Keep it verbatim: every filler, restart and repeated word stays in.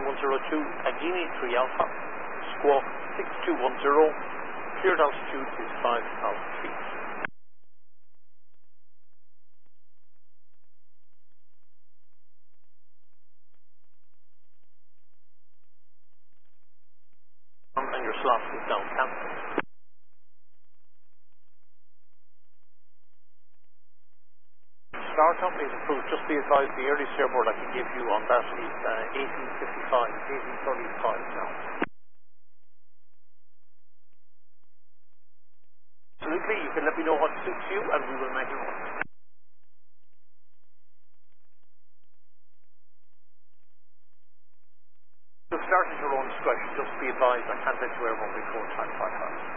one zero two, Agini three Alpha, squawk six two one zero, cleared altitude is five thousand feet. And your slot is down cancelled. Startup is approved. Just be advised the earliest airboard I can give you on that is uh, eighteen fifty-five, eighteen thirty-five now. Absolutely, you can let me know what suits you and we will make it work. You'll start at your own discretion. Just be advised I can't let you airborne before time five five.